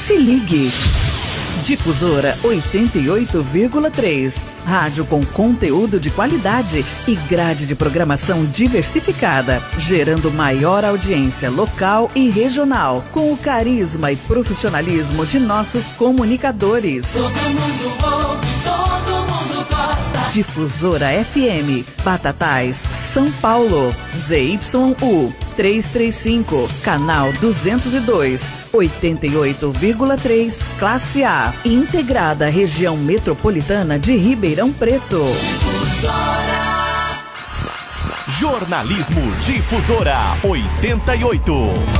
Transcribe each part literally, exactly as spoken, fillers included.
Se ligue. Difusora oitenta e oito vírgula três. Rádio com conteúdo de qualidade e grade de programação diversificada, gerando maior audiência local e regional, com o carisma e profissionalismo de nossos comunicadores. Todo mundo ouve, todo mundo gosta. Difusora F M, Batatais, São Paulo, Z Y U trezentos e trinta e cinco, canal duzentos e dois, oitenta e oito vírgula três, classe A, integrada à região metropolitana de Ribeirão Preto. Difusora. Jornalismo Difusora oitenta e oito.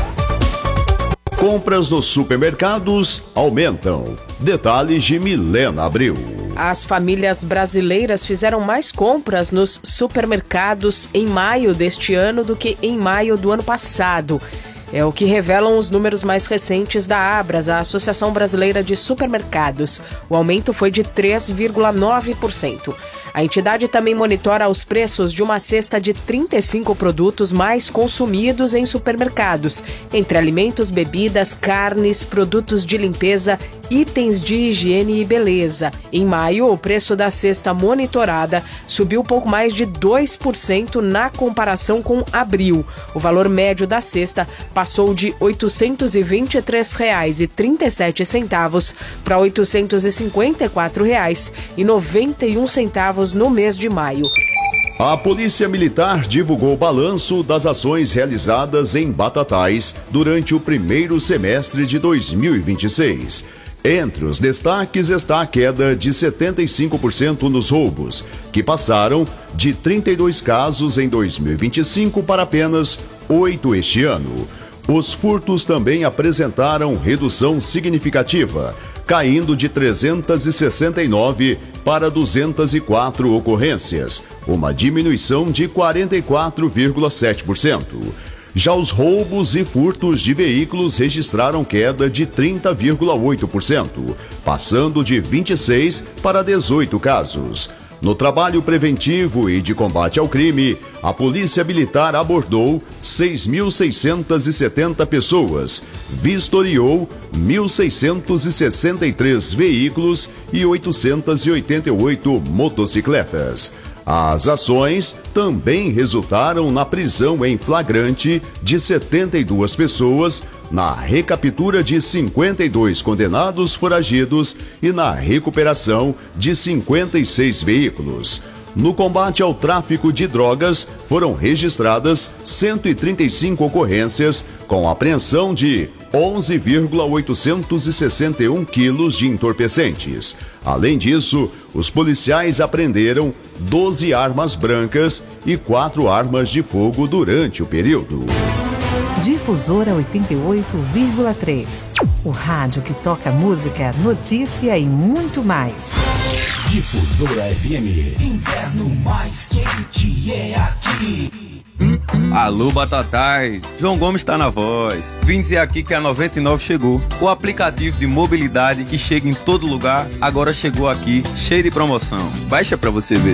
Compras nos supermercados aumentam. Detalhes de Milena Abril. As famílias brasileiras fizeram mais compras nos supermercados em maio deste ano do que em maio do ano passado. É o que revelam os números mais recentes da Abras, a Associação Brasileira de Supermercados. O aumento foi de três vírgula nove por cento. A entidade também monitora os preços de uma cesta de trinta e cinco produtos mais consumidos em supermercados, entre alimentos, bebidas, carnes, produtos de limpeza, itens de higiene e beleza. Em maio, o preço da cesta monitorada subiu pouco mais de dois por cento na comparação com abril. O valor médio da cesta passou de oitocentos e vinte e três reais e trinta e sete centavos para oitocentos e cinquenta e quatro reais e noventa e um centavos no mês de maio. A Polícia Militar divulgou o balanço das ações realizadas em Batatais durante o primeiro semestre de dois mil e vinte e seis. Entre os destaques está a queda de setenta e cinco por cento nos roubos, que passaram de trinta e dois casos em dois mil e vinte e cinco para apenas oito este ano. Os furtos também apresentaram redução significativa, caindo de trezentas e sessenta e nove para duzentas e quatro ocorrências, uma diminuição de quarenta e quatro vírgula sete por cento. Já os roubos e furtos de veículos registraram queda de trinta vírgula oito por cento, passando de vinte e seis para dezoito casos. No trabalho preventivo e de combate ao crime, a Polícia Militar abordou seis mil seiscentas e setenta pessoas, vistoriou mil seiscentos e sessenta e três veículos e oitocentas e oitenta e oito motocicletas. As ações também resultaram na prisão em flagrante de setenta e duas pessoas, na recaptura de cinquenta e dois condenados foragidos e na recuperação de cinquenta e seis veículos. No combate ao tráfico de drogas, foram registradas cento e trinta e cinco ocorrências, com apreensão de onze vírgula oitocentos e sessenta e um quilos de entorpecentes. Além disso, os policiais apreenderam doze armas brancas e quatro armas de fogo durante o período. Difusora oitenta e oito vírgula três. O rádio que toca música, notícia e muito mais. Difusora F M. Inverno mais quente é aqui. Alô, Batatais, João Gomes tá na voz. Vim dizer aqui que a noventa e nove chegou. O aplicativo de mobilidade que chega em todo lugar, agora chegou aqui, cheio de promoção. Baixa pra você ver.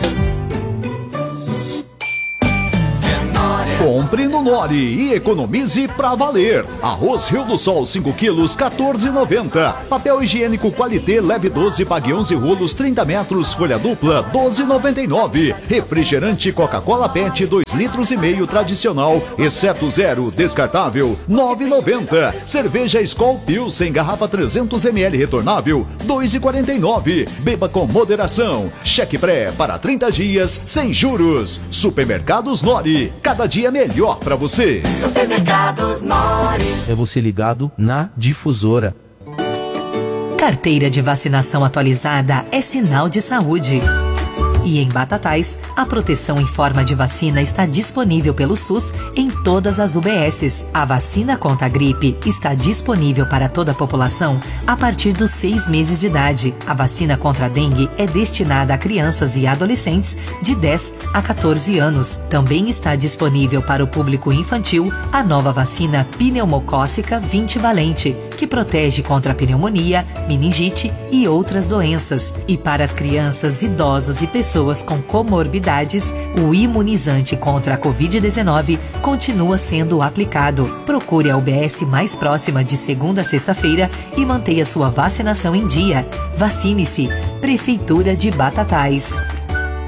Compre no Nori e economize pra valer. Arroz Rio do Sol cinco quilos, quatorze e noventa. Papel higiênico Qualité leve doze, pague onze rolos, trinta metros, folha dupla, doze e noventa e nove. Refrigerante Coca-Cola Pet dois litros e meio tradicional, exceto zero, descartável, nove e noventa. Cerveja Skol Pilsen garrafa trezentos mililitros retornável, dois e quarenta e nove. Beba com moderação. Cheque pré para trinta dias sem juros. Supermercados Nori, cada dia melhor pra você. Supermercados Nori. É você ligado na Difusora. Carteira de vacinação atualizada é sinal de saúde. E em Batatais, a proteção em forma de vacina está disponível pelo SUS em todas as U B Ss. A vacina contra a gripe está disponível para toda a população a partir dos seis meses de idade. A vacina contra a dengue é destinada a crianças e adolescentes de dez a quatorze anos. Também está disponível para o público infantil a nova vacina pneumocócica vinte valente, que protege contra a pneumonia, meningite e outras doenças. E para as crianças, idosos e pessoas pessoas com comorbidades, o imunizante contra a covid dezenove continua sendo aplicado. Procure a U B S mais próxima de segunda a sexta-feira e mantenha sua vacinação em dia. Vacine-se. Prefeitura de Batatais.